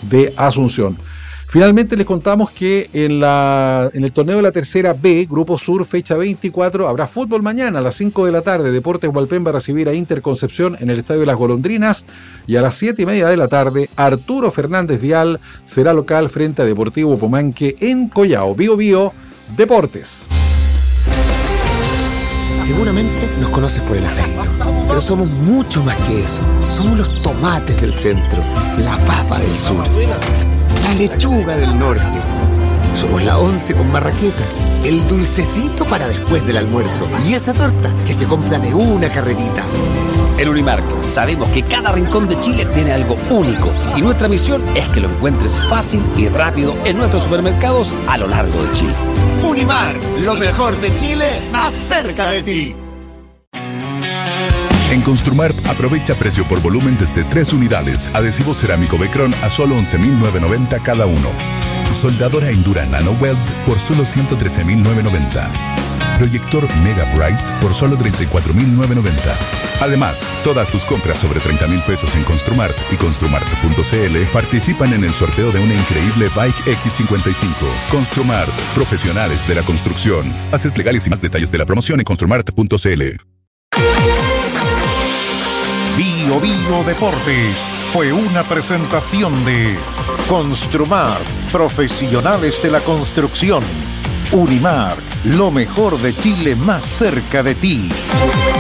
de Asunción. Finalmente les contamos que en el torneo de la tercera B, Grupo Sur, fecha 24, habrá fútbol mañana a las 5 de la tarde. Deportes Hualpén va a recibir a Inter Concepción en el Estadio de las Golondrinas, y a las 7:30 de la tarde, Arturo Fernández Vial será local frente a Deportivo Pomanque en Collao. Bio Bio Deportes. Seguramente nos conoces por el aceite, pero somos mucho más que eso. Somos los tomates del centro, la papa del sur, la lechuga del norte. Somos la once con marraqueta, el dulcecito para después del almuerzo y esa torta que se compra de una carrerita. En Unimark sabemos que cada rincón de Chile tiene algo único y nuestra misión es que lo encuentres fácil y rápido en nuestros supermercados a lo largo de Chile. Unimark, lo mejor de Chile, más cerca de ti. En Construmart aprovecha precio por volumen desde 3 unidades. Adhesivo cerámico Becron a solo 11.990 cada uno. Soldadora Endura Nano Weld por solo 113.990. Proyector Mega Bright por solo 34.990. Además, todas tus compras sobre 30,000 pesos en Construmart y Construmart.cl participan en el sorteo de una increíble Bike X55. Construmart, profesionales de la construcción. Bases legales y más detalles de la promoción en Construmart.cl. Bio Bio Deportes fue una presentación de Construmart, profesionales de la construcción. Unimark, lo mejor de Chile más cerca de ti.